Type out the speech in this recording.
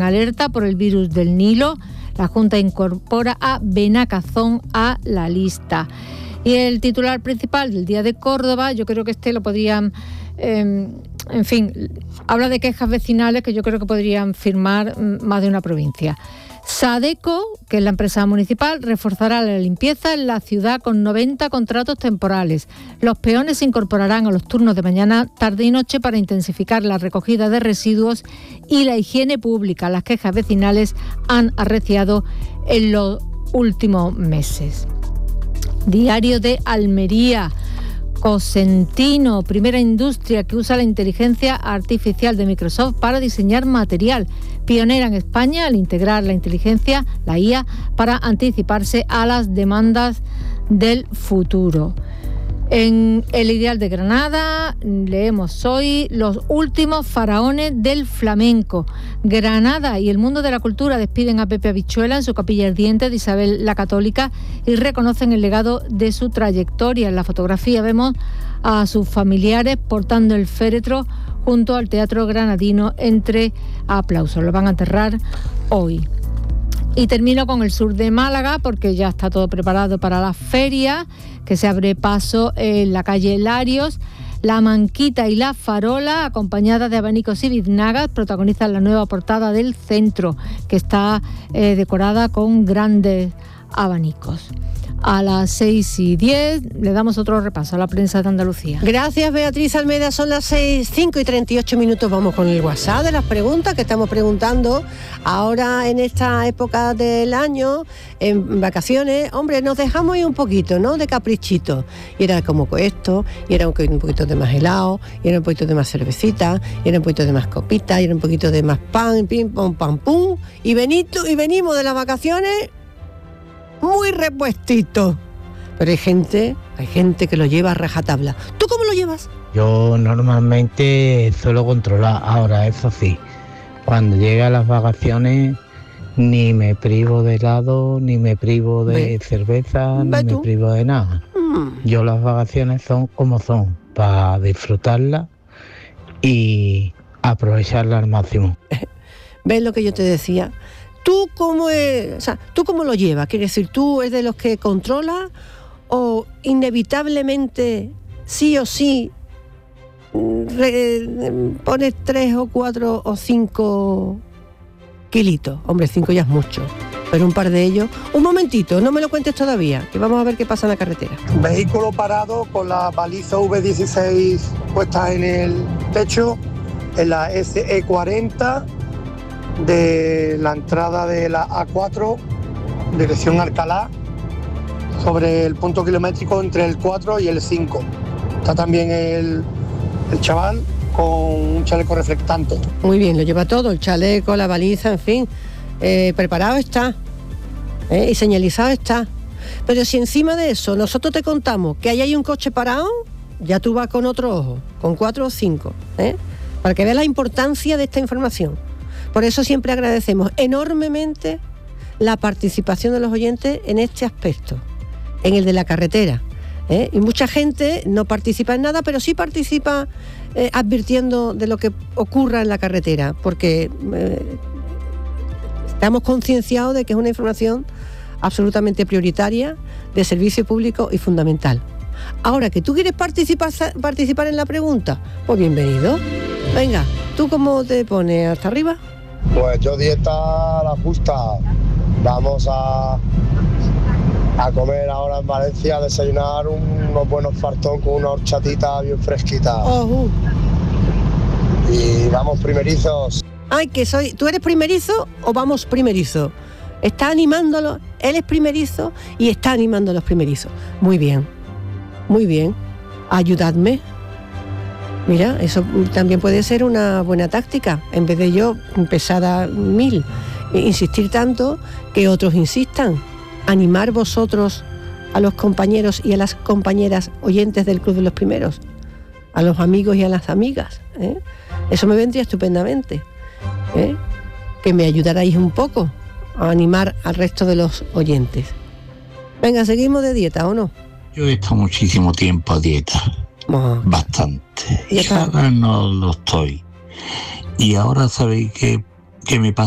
alerta por el virus del Nilo. La Junta incorpora a Benacazón a la lista. Y el titular principal del Día de Córdoba, yo creo que lo podrían... habla de quejas vecinales que yo creo que podrían firmar más de una provincia. Sadeco, que es la empresa municipal, reforzará la limpieza en la ciudad con 90 contratos temporales. Los peones se incorporarán a los turnos de mañana, tarde y noche para intensificar la recogida de residuos y la higiene pública. Las quejas vecinales han arreciado en los últimos meses. Diario de Almería. Cosentino, primera industria que usa la inteligencia artificial de Microsoft para diseñar material. Pionera en España al integrar la inteligencia, la IA, para anticiparse a las demandas del futuro. En El Ideal de Granada leemos hoy los últimos faraones del flamenco. Granada y el mundo de la cultura despiden a Pepe Habichuela en su capilla ardiente de Isabel la Católica y reconocen el legado de su trayectoria. En la fotografía vemos a sus familiares portando el féretro junto al Teatro Granadino entre aplausos. Lo van a enterrar hoy. Y termino con el sur de Málaga porque ya está todo preparado para la feria que se abre paso en la calle Larios. La Manquita y la Farola, acompañadas de abanicos y biznagas, protagonizan la nueva portada del centro, que está decorada con grandes abanicos. A las 6:10 le damos otro repaso a la prensa de Andalucía. Gracias, Beatriz Almeida. Son las 5:38. Vamos con el WhatsApp de las preguntas que estamos preguntando ahora en esta época del año, en vacaciones. Hombre, nos dejamos ir un poquito, ¿no?, de caprichito. Y era como esto, y era un poquito de más helado, y era un poquito de más cervecita, y era un poquito de más copita, y era un poquito de más pan, pim, pam, pam, pum. Y venimos de las vacaciones muy repuestito. Pero hay gente que lo lleva a rajatabla. ¿Tú cómo lo llevas? Yo normalmente suelo controlar. Ahora, eso sí, cuando llega las vacaciones ni me privo de helado, ni me privo de cerveza, ni me privo de nada. Yo las vacaciones son como son, para disfrutarlas y aprovecharlas al máximo. ¿Ves lo que yo te decía? ¿Tú cómo lo llevas? Quiere decir, ¿tú eres de los que controla o inevitablemente, sí o sí, pones 3 o 4 o 5 kilitos? Hombre, 5 ya es mucho, pero un par de ellos. Un momentito, no me lo cuentes todavía, que vamos a ver qué pasa en la carretera. Vehículo parado con la baliza V16 puesta en el techo, en la SE40 de la entrada de la A4, dirección Alcalá, sobre el punto kilométrico entre el 4 y el 5. Está también el chaval con un chaleco reflectante. Muy bien, lo lleva todo, el chaleco, la baliza, en fin. Preparado está, y señalizado está. Pero si encima de eso nosotros te contamos que ahí hay un coche parado, ya tú vas con otro ojo, con 4 o 5, para que veas la importancia de esta información. Por eso siempre agradecemos enormemente la participación de los oyentes en este aspecto, en el de la carretera. Y mucha gente no participa en nada, pero sí participa advirtiendo de lo que ocurra en la carretera, porque estamos concienciados de que es una información absolutamente prioritaria, de servicio público y fundamental. Ahora, que tú quieres participar en la pregunta, pues bienvenido. Venga, ¿tú cómo te pones? ¿Hasta arriba? Pues yo dieta a la justa. Vamos a comer ahora en Valencia, a desayunar unos buenos fartón con una horchatita bien fresquita. Y vamos primerizos. Ay, ¿tú eres primerizo o vamos primerizo? Está animándolo, él es primerizo y está animando a los primerizos. Muy bien, ayudadme. Mira, eso también puede ser una buena táctica. En vez de yo empezar a 1000, insistir tanto, que otros insistan. Animar vosotros a los compañeros y a las compañeras oyentes del Club de los Primeros, a los amigos y a las amigas. Eso me vendría estupendamente. Que me ayudarais un poco a animar al resto de los oyentes. Venga, ¿seguimos de dieta o no? Yo he estado muchísimo tiempo a dieta. Bastante. Y ahora no lo estoy. Y ahora sabéis que me pasa